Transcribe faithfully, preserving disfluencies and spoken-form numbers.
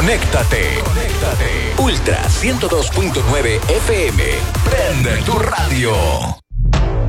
Conéctate. Conéctate. Ultra ciento dos punto nueve F M. Prende tu radio.